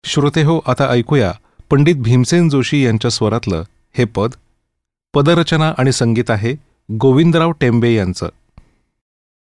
श्रोतेहो, आता ऐकूया पंडित भीमसेन जोशी यांच्या स्वरातलं हे पद. पदरचना आणि संगीत आहे गोविंदराव टेंबे यांचं.